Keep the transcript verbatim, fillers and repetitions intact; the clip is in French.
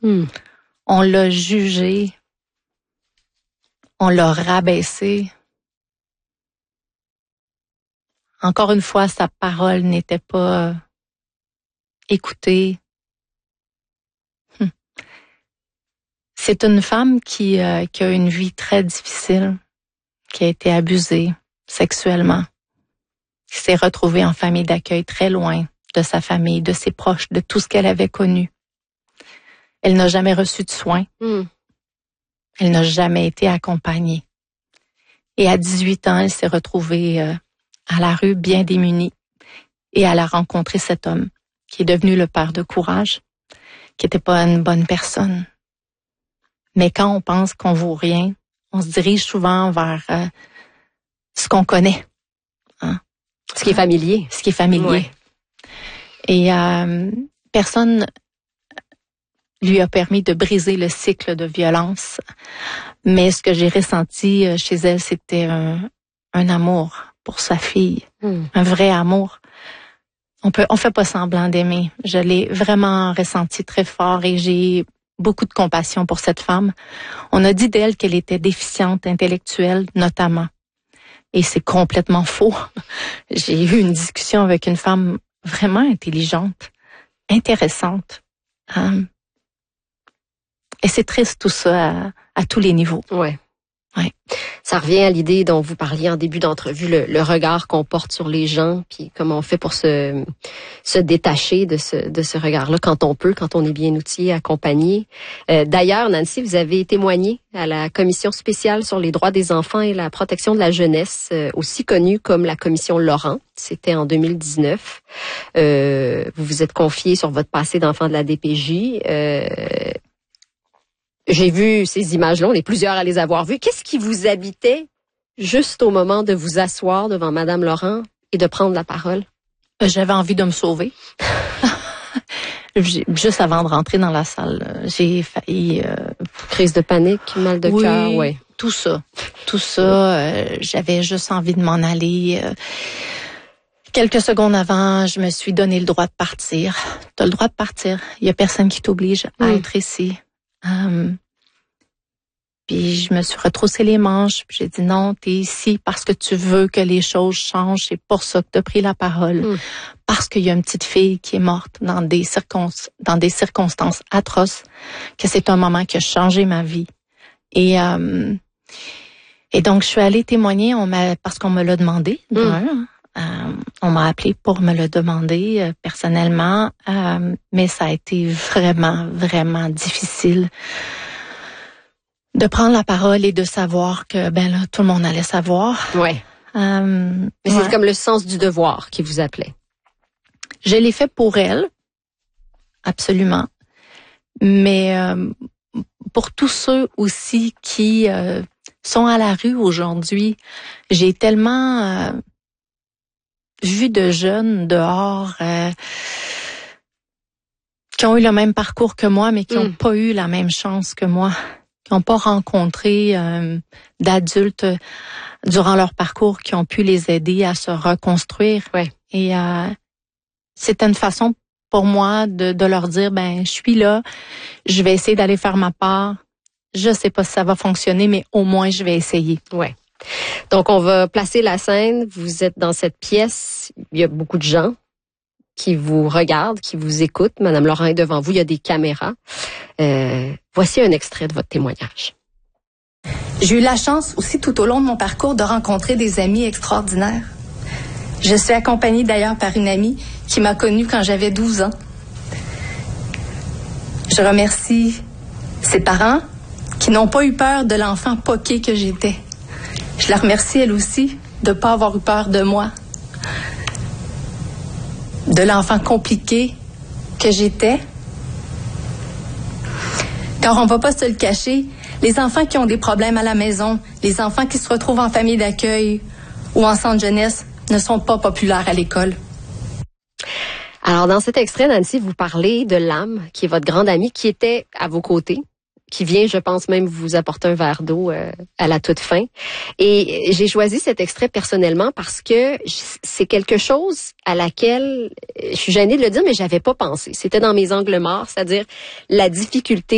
Mm. On l'a jugé. On l'a rabaissé. Encore une fois, sa parole n'était pas écoutée. Hum. C'est une femme qui, euh, qui a une vie très difficile, qui a été abusée sexuellement, qui s'est retrouvée en famille d'accueil très loin de sa famille, de ses proches, de tout ce qu'elle avait connu. Elle n'a jamais reçu de soins. Mm. Elle n'a jamais été accompagnée. Et à dix-huit ans, elle s'est retrouvée euh, à la rue, bien démunie. Et elle a rencontré cet homme qui est devenu le père de Courage, qui n'était pas une bonne personne. Mais quand on pense qu'on vaut rien, on se dirige souvent vers euh, ce qu'on connaît. Hein? Ce qui est familier. Ce qui est familier. Ouais. Et euh, personne lui a permis de briser le cycle de violence. Mais ce que j'ai ressenti chez elle, c'était un, un amour pour sa fille. Mm. Un vrai amour. On peut, on fait pas semblant d'aimer. Je l'ai vraiment ressenti très fort et j'ai beaucoup de compassion pour cette femme. On a dit d'elle qu'elle était déficiente intellectuelle, notamment. Et c'est complètement faux. J'ai eu une discussion avec une femme vraiment intelligente, intéressante. Hein? Et c'est triste tout ça à, à tous les niveaux. Ouais. Ouais. Ça revient à l'idée dont vous parliez en début d'entrevue, le, le regard qu'on porte sur les gens, puis comment on fait pour se, se détacher de ce, de ce regard-là quand on peut, quand on est bien outillé, accompagné. Euh, d'ailleurs, Nancy, vous avez témoigné à la Commission spéciale sur les droits des enfants et la protection de la jeunesse, euh, aussi connue comme la Commission Laurent. C'était en deux mille dix-neuf. Euh, vous vous êtes confié sur votre passé d'enfant de la D P J. Euh, J'ai vu ces images-là, on est plusieurs à les avoir vues. Qu'est-ce qui vous habitait juste au moment de vous asseoir devant Madame Laurent et de prendre la parole? J'avais envie de me sauver. Juste avant de rentrer dans la salle, j'ai failli... Euh... Crise de panique, mal de oui, cœur, oui. tout ça. Tout ça, euh, j'avais juste envie de m'en aller. Euh... Quelques secondes avant, je me suis donné le droit de partir. Tu as le droit de partir. Il y a personne qui t'oblige à mmh. être ici. Um, puis je me suis retroussé les manches, puis j'ai dit non, t'es ici parce que tu veux que les choses changent, c'est pour ça que t'as pris la parole. Mm. Parce qu'il y a une petite fille qui est morte dans des circonstances, dans des circonstances atroces, que c'est un moment qui a changé ma vie. Et um, et donc je suis allée témoigner, on m'a parce qu'on me l'a demandé. Mm. Euh, on m'a appelé pour me le demander euh, personnellement, euh, mais ça a été vraiment, vraiment difficile de prendre la parole et de savoir que ben là tout le monde allait savoir. Ouais. Euh, mais ouais. C'est comme le sens du devoir qui vous appelait. Je l'ai fait pour elle, absolument, mais euh, pour tous ceux aussi qui euh, sont à la rue aujourd'hui, j'ai tellement euh, vu de jeunes dehors euh, qui ont eu le même parcours que moi, mais qui n'ont mm. pas eu la même chance que moi, qui n'ont pas rencontré euh, d'adultes durant leur parcours qui ont pu les aider à se reconstruire. Ouais. Et euh, c'était une façon pour moi de, de leur dire, ben je suis là, je vais essayer d'aller faire ma part. Je sais pas si ça va fonctionner, mais au moins je vais essayer. Ouais. Donc, on va placer la scène. Vous êtes dans cette pièce. Il y a beaucoup de gens qui vous regardent, qui vous écoutent. Madame Laurent est devant vous. Il y a des caméras. Euh, voici un extrait de votre témoignage. J'ai eu la chance aussi tout au long de mon parcours de rencontrer des amis extraordinaires. Je suis accompagnée d'ailleurs par une amie qui m'a connue quand j'avais douze ans. Je remercie ses parents qui n'ont pas eu peur de l'enfant poqué que j'étais. Je la remercie, elle aussi, de ne pas avoir eu peur de moi, de l'enfant compliqué que j'étais. Car on ne va pas se le cacher, les enfants qui ont des problèmes à la maison, les enfants qui se retrouvent en famille d'accueil ou en centre jeunesse ne sont pas populaires à l'école. Alors, dans cet extrait, Nancy, vous parlez de l'âme, qui est votre grande amie, qui était à vos côtés, qui vient, je pense, même vous apporter un verre d'eau euh, à la toute fin. Et j'ai choisi cet extrait personnellement parce que c'est quelque chose à laquelle, je suis gênée de le dire, mais j'avais pas pensé. C'était dans mes angles morts, c'est-à-dire la difficulté